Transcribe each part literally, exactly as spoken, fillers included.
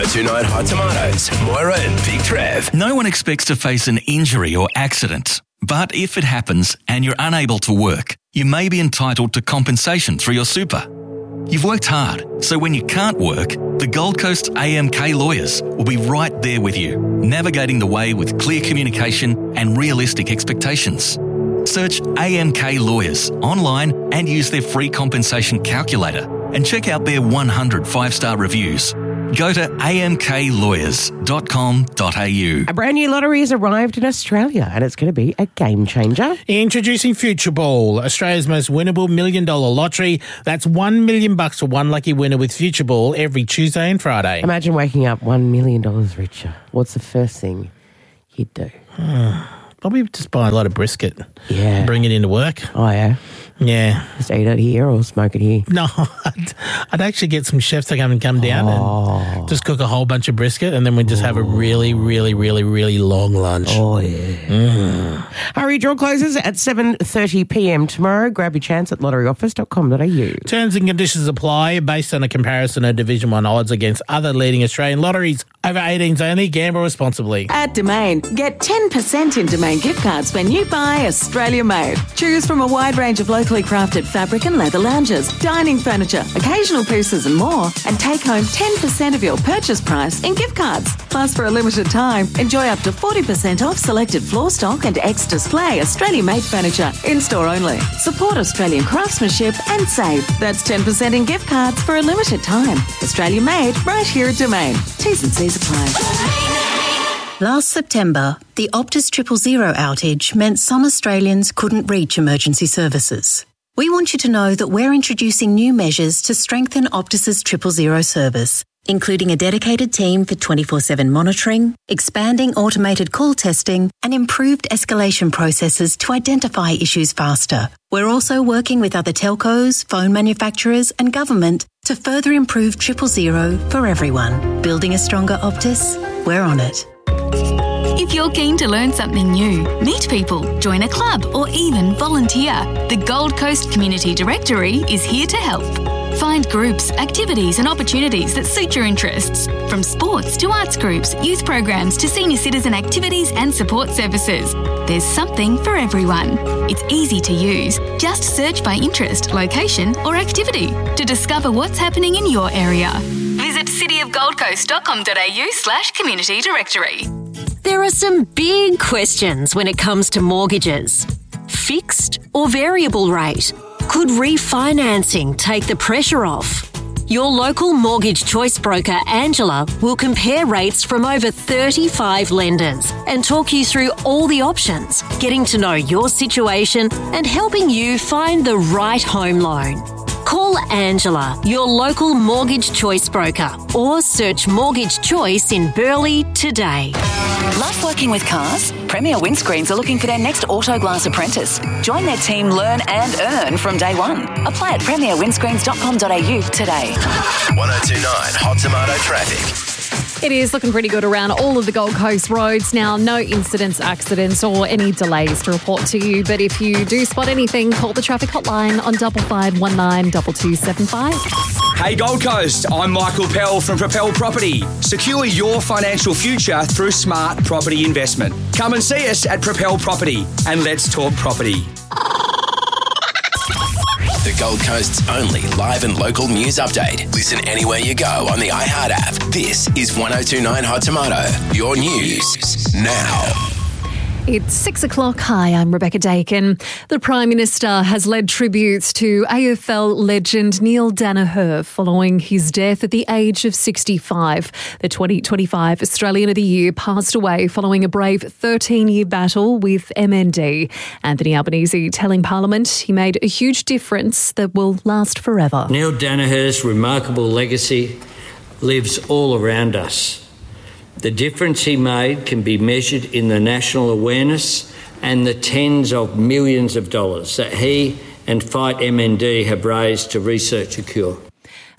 Tonight Hot Tomatoes, Moira and Big Trev. No one expects to face an injury or accident, but if it happens and you're unable to work, you may be entitled to compensation through your super. You've worked hard, so when you can't work, the Gold Coast A M K lawyers will be right there with you, navigating the way with clear communication and realistic expectations. Search A M K Lawyers online and use their free compensation calculator and check out their one hundred five-star reviews. Go to a m k lawyers dot com dot a u. A brand new lottery has arrived in Australia and it's going to be a game changer. Introducing Future Ball, Australia's most winnable million dollar lottery. That's one million bucks for one lucky winner with Future Ball every Tuesday and Friday. Imagine waking up one million dollars richer. What's the first thing you'd do? Probably just buy a lot of brisket. Yeah. Bring it into work. Oh, yeah? Yeah. Just eat it here or smoke it here? No, I'd, I'd actually get some chefs to come and come down Oh. and just cook a whole bunch of brisket and then we just have a really, really, really, really long lunch. Oh, yeah. Hurry, draw closes at seven thirty p m tomorrow. Grab your chance at lottery office dot com dot a u. Terms and conditions apply based on a comparison of Division one odds against other leading Australian lotteries. Over eighteens only. Gamble responsibly. At Domain, get ten percent in Domain gift cards when you buy Australia Made. Choose from a wide range of locally crafted fabric and leather lounges, dining furniture, occasional pieces and more, and take home ten percent of your purchase price in gift cards. Plus, for a limited time, enjoy up to forty percent off selected floor stock and ex-display Australia Made furniture in-store only. Support Australian craftsmanship and save. That's ten percent in gift cards for a limited time. Australia Made right here at Domain. T's and C's apply. Last September, the Optus Triple Zero outage meant some Australians couldn't reach emergency services. We want you to know that we're introducing new measures to strengthen Optus's Triple Zero service, including a dedicated team for twenty-four seven monitoring, expanding automated call testing, and improved escalation processes to identify issues faster. We're also working with other telcos, phone manufacturers, and government to further improve Triple Zero for everyone. Building a stronger Optus? We're on it. If you're keen to learn something new, meet people, join a club, or even volunteer, the Gold Coast Community Directory is here to help. Find groups, activities and opportunities that suit your interests. From sports to arts groups, youth programs to senior citizen activities and support services. There's something for everyone. It's easy to use. Just search by interest, location or activity to discover what's happening in your area. Visit cityofgoldcoast dot com dot a u slash community directory. There are some big questions when it comes to mortgages. Fixed or variable rate? Could refinancing take the pressure off? Your local mortgage choice broker, Angela, will compare rates from over thirty-five lenders and talk you through all the options, getting to know your situation and helping you find the right home loan. Call Angela, your local mortgage choice broker, or search Mortgage Choice in Burleigh today. Love working with cars? Premier Windscreens are looking for their next Autoglass apprentice. Join their team, learn and earn from day one. Apply at premier windscreens dot com dot a u today. one oh two point nine Hot Tomato Traffic. It is looking pretty good around all of the Gold Coast roads. Now, no incidents, accidents or any delays to report to you. But if you do spot anything, call the traffic hotline on double five one nine two two seven five. Hey Gold Coast, I'm Michael Pell from Propel Property. Secure your financial future through smart property investment. Come and see us at Propel Property and let's talk property. The Gold Coast's only live and local news update. Listen anywhere you go on the iHeart app. This is one oh two point nine Hot Tomato. Your news now. It's six o'clock. Hi, I'm Rebecca Dakin. The Prime Minister has led tributes to A F L legend Neil Daniher following his death at the age of sixty-five. The twenty twenty-five Australian of the Year passed away following a brave thirteen-year battle with M N D. Anthony Albanese telling Parliament he made a huge difference that will last forever. Neil Daniher's remarkable legacy lives all around us. The difference he made can be measured in the national awareness and the tens of millions of dollars that he and Fight M N D have raised to research a cure.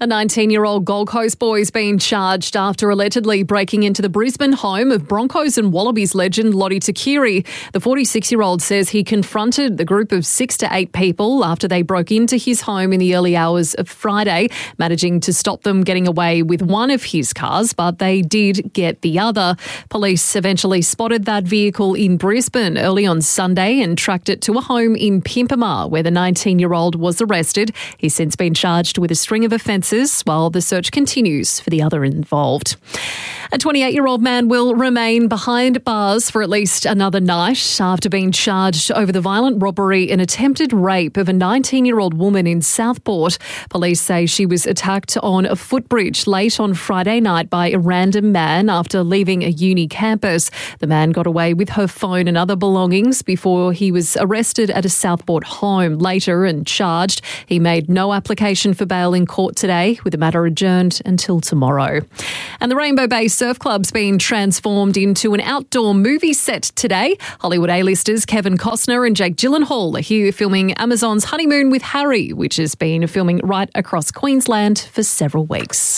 A nineteen-year-old Gold Coast boy is being charged after allegedly breaking into the Brisbane home of Broncos and Wallabies legend Lottie Takiri. The forty-six-year-old says he confronted the group of six to eight people after they broke into his home in the early hours of Friday, managing to stop them getting away with one of his cars, but they did get the other. Police eventually spotted that vehicle in Brisbane early on Sunday and tracked it to a home in Pimpama, where the nineteen-year-old was arrested. He's since been charged with a string of offences while the search continues for the other involved. A twenty-eight-year-old man will remain behind bars for at least another night after being charged over the violent robbery and attempted rape of a nineteen-year-old woman in Southport. Police say she was attacked on a footbridge late on Friday night by a random man after leaving a uni campus. The man got away with her phone and other belongings before he was arrested at a Southport home later and charged. He made no application for bail in court today, with the matter adjourned until tomorrow. And the Rainbow Bay Surf Club's been transformed into an outdoor movie set today. Hollywood A-listers Kevin Costner and Jake Gyllenhaal are here filming Amazon's Honeymoon with Harry, which has been filming right across Queensland for several weeks.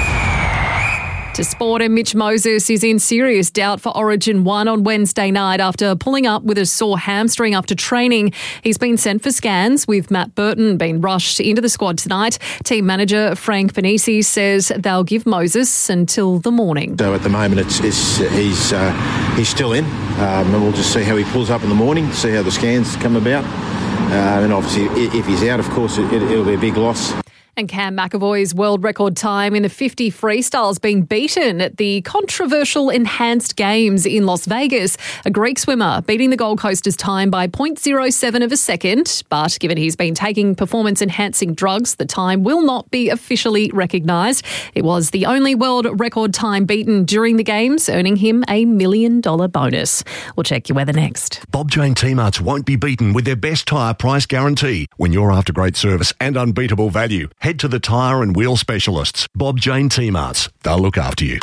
To sport, and Mitch Moses is in serious doubt for Origin one on Wednesday night after pulling up with a sore hamstring after training. He's been sent for scans, with Matt Burton being rushed into the squad tonight. Team manager Frank Panisi says they'll give Moses until the morning. So at the moment it's, it's he's uh, he's still in, um, and we'll just see how he pulls up in the morning, see how the scans come about. Uh, and obviously if he's out, of course, it, it'll be a big loss. And Cam McAvoy's world record time in the fifty freestyles being beaten at the controversial Enhanced Games in Las Vegas. A Greek swimmer beating the Gold Coasters' time by zero point zero seven of a second. But given he's been taking performance-enhancing drugs, the time will not be officially recognised. It was the only world record time beaten during the Games, earning him a million dollar bonus. We'll check your weather next. Bob Jane T-Marts won't be beaten with their best tyre price guarantee. When you're after great service and unbeatable value, head to the tyre and wheel specialists. Bob Jane T-Marts. They'll look after you.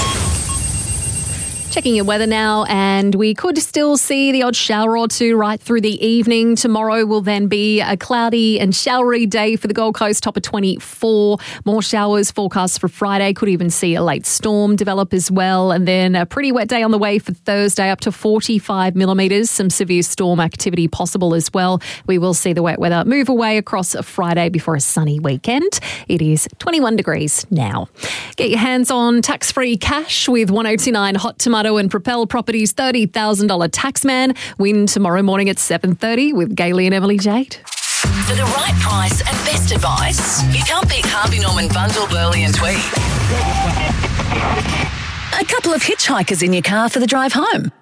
Checking your weather now, and we could still see the odd shower or two right through the evening. Tomorrow will then be a cloudy and showery day for the Gold Coast, top of twenty-four. More showers forecast for Friday. Could even see a late storm develop as well. And then a pretty wet day on the way for Thursday, up to forty-five millimetres. Some severe storm activity possible as well. We will see the wet weather move away across Friday before a sunny weekend. It is twenty-one degrees now. Get your hands on tax-free cash with one oh two nine Hot Tomato and Propel Properties thirty thousand dollars Taxman. Win tomorrow morning at seven thirty with Gailey and Emily Jade. For the right price and best advice, you can't beat Harvey Norman, Bundle, Burley and Tweed. A couple of hitchhikers in your car for the drive home.